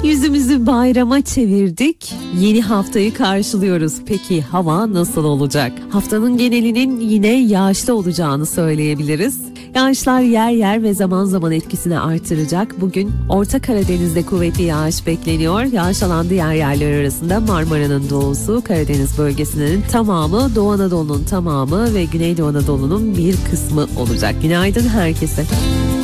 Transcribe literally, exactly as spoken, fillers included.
Yüzümüzü bayrama çevirdik. Yeni haftayı karşılıyoruz. Peki hava nasıl olacak? Haftanın genelinin yine yağışlı olacağını söyleyebiliriz. Yağışlar yer yer ve zaman zaman etkisini artıracak. Bugün Orta Karadeniz'de kuvvetli yağış bekleniyor. Yağış alan diğer yerler arasında Marmara'nın doğusu, Karadeniz bölgesinin tamamı, Doğu Anadolu'nun tamamı ve Güneydoğu Anadolu'nun bir kısmı olacak. Günaydın herkese.